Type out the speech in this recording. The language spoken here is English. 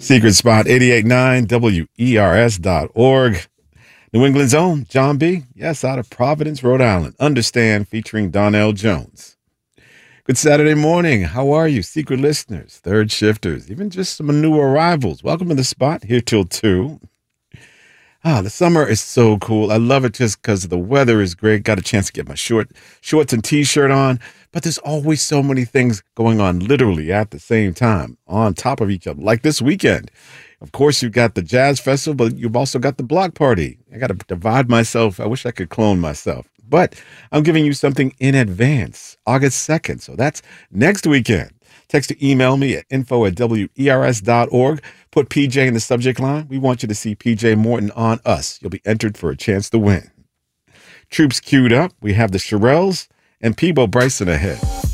Secret Spot 88.9 WERS.org. New England's own John B. Yes, out of Providence, Rhode Island. Understand, featuring Donnell Jones. Good Saturday morning. How are you, secret listeners, third shifters, even just some new arrivals? Welcome to the spot, here till 2. The summer is so cool. I love it just because the weather is great. Got a chance to get my shorts and T-shirt on. But there's always so many things going on literally at the same time, on top of each other, like this weekend. Of course, you've got the Jazz Festival, but you've also got the block party. I got to divide myself. I wish I could clone myself. But I'm giving you something in advance, August 2nd. So that's next weekend. Text or email me at info@wers.org. Put PJ in the subject line. We want you to see PJ Morton on us. You'll be entered for a chance to win. Troops queued up. We have the Shirelles and Peebo Bryson ahead.